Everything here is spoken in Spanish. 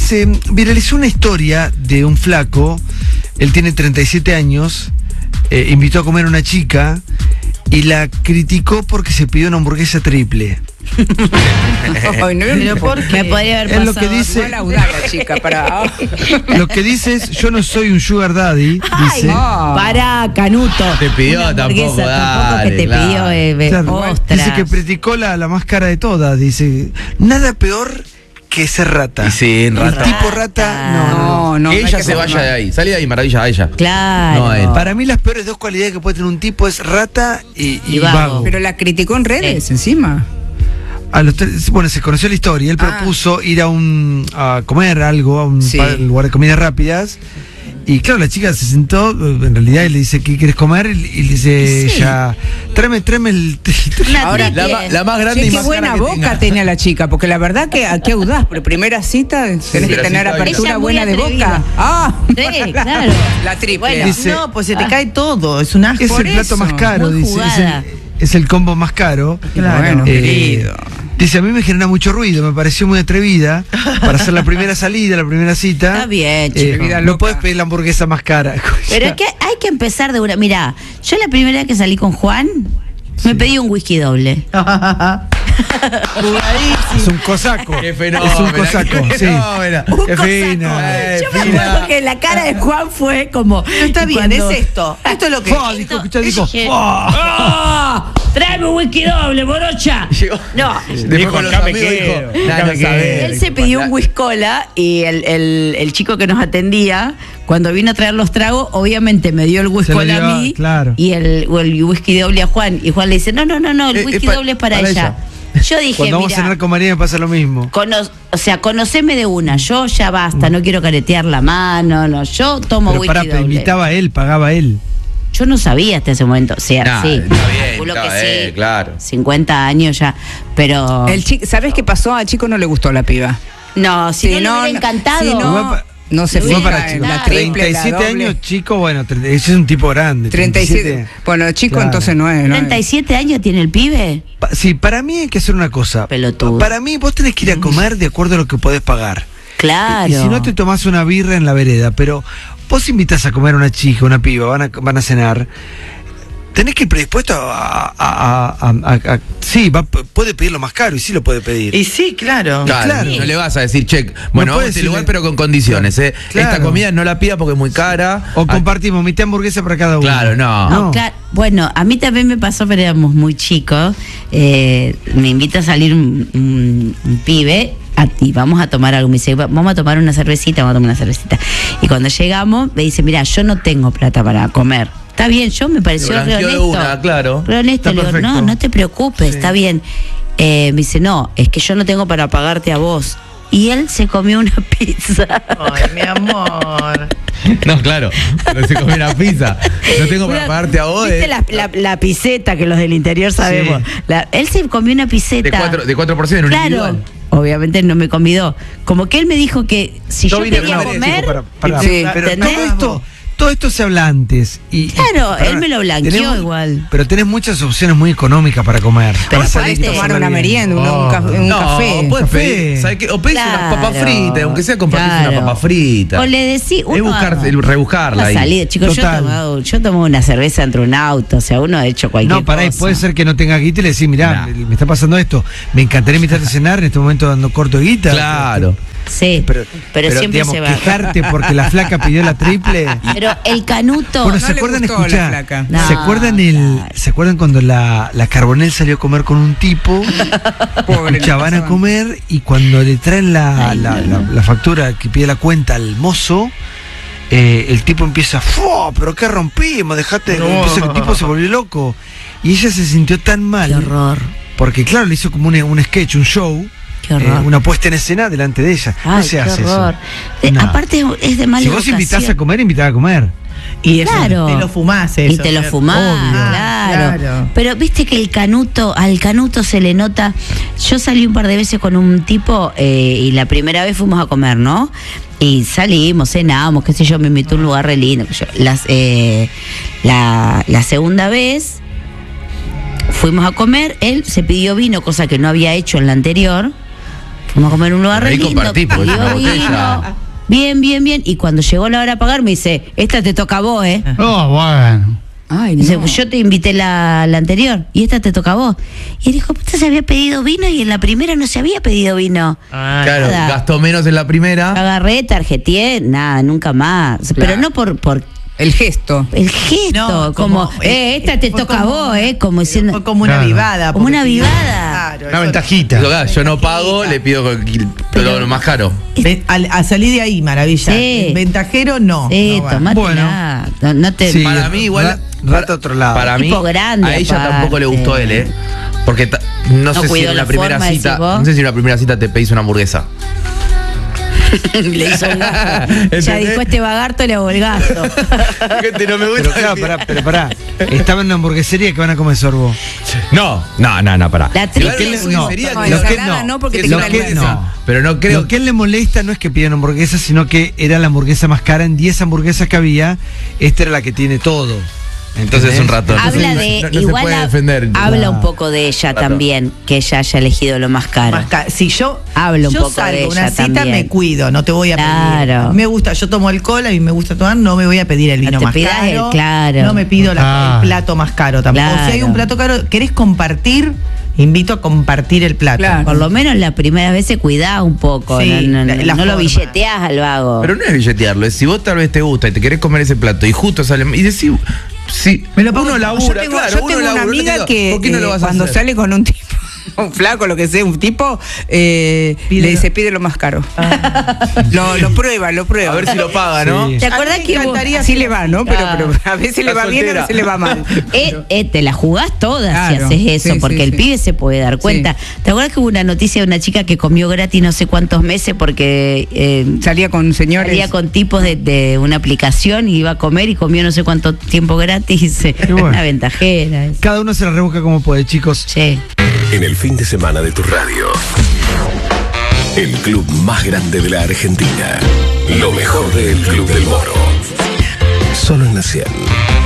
se viralizó una historia de un flaco, él tiene 37 años, invitó a comer a una chica y la criticó porque se pidió una hamburguesa triple. Ay, no, pero ¿por qué? me podría haber pasado. Es lo que dice. No laudar la chica para. Lo que dice es: yo no soy un sugar daddy. Ay, Dice. para, Canuto. Te pidió Una hamburguesa, tampoco, tampoco que dale, te claro. pidió, Claro, ostras. dice que criticó la más cara de todas. Dice: nada peor que ser rata. Y sí, El rata. tipo rata, no. Que hay ella que se ser vaya mal. de ahí. Salí de ahí, maravilla, a ella. Claro. No, él. Para mí las peores dos cualidades que puede tener un tipo es rata y vago. vago. Pero la criticó en redes encima. A los bueno, se conoció la historia. Él propuso ir a comer algo a un lugar de comidas rápidas. Y claro, la chica se sentó, en realidad él le dice: ¿qué quieres comer? Y le dice ella: tráeme el Ahora, La más grande y qué más buena cara que boca tenga. tenía la chica, porque la verdad que qué audaz, pero primera cita tenés que primera tener cita, apertura ella muy buena de atrevida. boca. Sí, claro. La triple. Bueno, Dice- no, Pues se te cae todo, es un asco. Es Por el plato eso, más caro, muy dice. jugada. Es el combo más caro. Claro. Bueno, querido. Dice: a mí me genera mucho ruido, me pareció muy atrevida para hacer la primera salida, la primera cita. Está bien, chico. Vida no loca. puedes pedir la hamburguesa más cara. Pero es que hay que empezar de una. Mirá, yo la primera vez que salí con Juan, me pedí un whisky doble. Es un cosaco. Qué fenómeno. Es un cosaco, qué sí. fenómeno. Qué fina. Yo me acuerdo que la cara de Juan fue como. Está bien, cuando- es esto. Esto es lo que. Fua, dijo, escuchá, dijo, dije, fua. ¡Ah! ¡Tráeme un whisky doble, morocha! No. Después con los amigos dijo: "Nah, no sabés". Él se pidió un whisky cola y el chico que nos atendía, cuando vino a traer los tragos, obviamente me dio el whisky Se lo cola dio, a mí claro. y el whisky doble a Juan. Y Juan le dice: no, el whisky doble es para ella. Yo dije: Cuando vamos a mira, cenar con María me pasa lo mismo. conoceme de una, yo ya basta, no quiero caretear la mano, no, yo tomo Pero whisky pará, doble. pero invitaba a él, pagaba él. Yo no sabía hasta ese momento, o sea, Nah, sí, está bien, calculo está que bien, sí, claro. 50 años ya, pero ¿Sabés qué pasó? Al chico no le gustó la piba. no, si Sí, no, le hubiera encantado. si Igual no, pa- no se Igual fija para en chicos. la triple, la 37 doble. años, chico, bueno, ese es un tipo grande. 37. Bueno, chico, Claro. entonces no es. 37 años tiene el pibe. Sí, para mí hay que hacer una cosa. Pelotudo. Para mí vos tenés que ir a comer de acuerdo a lo que podés pagar. Claro. Y si no te tomás una birra en la vereda, pero vos invitas a comer a una chica, una piba, van a cenar, tenés que ir predispuesto sí, puede pedir lo más caro y sí lo puede pedir. Y sí, claro. Claro, no le vas a decir: check, bueno, vamos a este puedes lugar, decirle- pero con condiciones, ¿eh? Claro. Esta comida no la pida porque es muy cara. O compartimos mitad hamburguesa para cada uno. Claro, no. No, claro. Bueno, a mí también me pasó, pero éramos muy chicos. Me invita a salir un pibe y vamos a tomar algo. Me dice: vamos a tomar una cervecita, Y cuando llegamos, me dice: mira, yo no tengo plata para comer. Está bien, yo me pareció Lo re blanqueó de honesto. una, claro. Re honesto, Está le digo: perfecto. no te preocupes, Sí. está bien. Me dice: no, es que yo no tengo para pagarte a vos. Y él se comió una pizza. Ay, mi amor. No, claro. No se come una pizza. No tengo para pagarte a vos. ¿Viste la piseta que los del interior sabemos? Él se comió una piseta. De 4 porciones en un Claro. individual. Obviamente no me convidó. Como que él me dijo que si yo vine quería a comer, comer, para- Sí. pero ¿entendés? todo esto se habla antes. Claro, él me lo blanqueó igual. Pero tenés muchas opciones muy económicas para comer. Pero Para aparte- salir y Tomar pasarla una bien. merienda, un No, café. puedes Café. pedir, ¿sabes qué? O pedís unas papas Claro, fritas, aunque sea compartís claro. una papa frita. O le decís, Es rebuscarla La ahí. salida, chicos, Total. yo tomo una cerveza entre un auto, o sea, uno ha hecho cualquier No, pará, y cosa. puede ser que no tenga guita y le decís: mirá, Nah. me está pasando esto, me encantaría invitarte a cenar, en este momento dando corto de guita. Claro. Sí, pero siempre digamos, se va. quejarte porque la flaca pidió la triple. Pero el canuto. Bueno, No ¿se le acuerdan? gustó la Escuchá, flaca. ¿se No, acuerdan claro. ¿se acuerdan cuando la Carbonell salió a comer con un tipo? Pobre, Escuchá, le van a pasaban. comer y cuando le traen la factura que pide la cuenta al mozo, el tipo empieza: ¡fu! ¿Pero qué rompimos? Dejate. No. Empieza, el tipo se volvió loco. Y ella se sintió tan mal. Qué horror. Porque, claro, le hizo como un sketch, un show. Qué horror. Una puesta en escena delante de ella. No Ay, se qué hace horror. eso. No. Aparte es de mala Si vos invitás a educación. comer, invitá a comer. Y eso, Claro. te lo fumás eso. Y te lo ¿cierto? fumás, Obvio. claro. Pero viste que al canuto se le nota. Yo salí un par de veces con un tipo y la primera vez fuimos a comer, ¿no? Y salimos, cenamos, qué sé yo, me invitó a un lugar re lindo. qué sé yo. La segunda vez fuimos a comer, él se pidió vino, cosa que no había hecho en la anterior. Fuimos a comer un lugar re Ahí lindo, compartí, porque es pidió una botella. vino. Bien. Y cuando llegó la hora de pagar, me dice, esta te toca a vos, ¿eh? Oh, bueno. Ay, Dice, no. pues yo te invité la anterior y esta te toca a vos. Y él dijo, puta, se había pedido vino y en la primera no se había pedido vino. Claro, Nada. gastó menos en la primera. Agarré, tarjeteé, nada, nunca más. Pero no por El gesto. el gesto, No, como, como, esta te fue toca a como- vos, como diciendo, Fue como una Claro. vivada. Como una porque- vivada. Claro, Una eso- ventajita. Digo, yo no pago, le pido lo más caro. A salir de ahí, maravilla. Sí. El ventajero no. sí, no va. tomátela. No te... Sí. Para mí igual Rata otro lado. Para mí Tipo grande, a ella aparte. tampoco le gustó él, porque no sé si cuidó en la la primera forma, decís cita, vos. no sé si en la primera cita te pedís una hamburguesa. Le hizo un gasto. Ya ¿Entendés? dijo, este vagarto le hago el gasto. Gente, no me Pero gusta. claro, pará. Estaba en una hamburguesería que van a comer sorbo. No, para. La triste Igual es- una hamburguesería No, que- lo que ensalada no, porque te lo quita que el hueso. no. Pero no creo Lo que a él le molesta no es que pidan hamburguesa, sino que era la hamburguesa más cara. En 10 hamburguesas que había, esta era la que tiene todo. Entonces es un ratón. Habla No- de, no se igual puede defender. habla un poco de ella también, que ella haya elegido lo más caro. Si yo Habla un yo poco salgo de a una ella cita, también. me cuido, no te voy a Claro. pedir. Me gusta, yo tomo alcohol, a mí me gusta tomar, no me voy a pedir el No vino te más pidas caro. el claro. No me pido Ah. el plato más caro tampoco. Claro. Si hay un plato caro, ¿querés compartir? Invito a compartir el plato. Claro. Por lo menos la primera vez se cuidás un poco, Sí, no la lo forma. billeteás al vago. Pero no es billetearlo, es si vos tal vez te gusta y te querés comer ese plato y justo sale y decís, sí, Me lo pago uno yo. labura, Yo claro, tengo uno una labura, no te amiga digo, que ¿por qué no lo vas a cuando hacer? sale con un tipo, un flaco, lo que sea, un tipo, le dice, pide lo más caro. Lo prueba. A ver si lo paga, ¿no? Sí. ¿Te acuerdas A mí me que vos- encantaría Así le va, ¿no? Pero Ah. a veces le Está va bien, a soltera. veces le va mal. te la jugás todas Claro, si haces eso, sí, porque sí, el sí. pibe se puede dar cuenta. ¿Te acuerdas que hubo una noticia de una chica que comió gratis no sé cuántos meses porque Salía con señores. salía con tipos de una aplicación y iba a comer y comió no sé cuánto tiempo gratis? bueno. Una ventajera. Cada uno se la rebusca como puede, chicos. Sí. En el fin de semana de tu radio. El club más grande de la Argentina. Lo mejor del Club del Moro. Solo en la 100.